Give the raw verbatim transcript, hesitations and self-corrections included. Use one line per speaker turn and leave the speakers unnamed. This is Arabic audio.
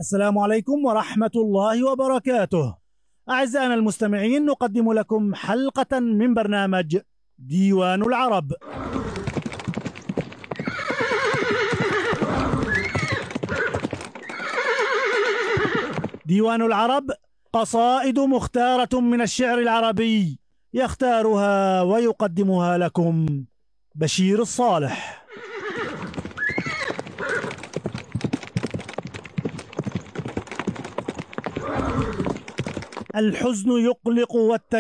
السلام عليكم ورحمة الله وبركاته. أعزائنا المستمعين، نقدم لكم حلقة من برنامج ديوان العرب. ديوان العرب قصائد مختارة من الشعر العربي، يختارها ويقدمها لكم بشير الصالح. الحزن يقلق والتجاعل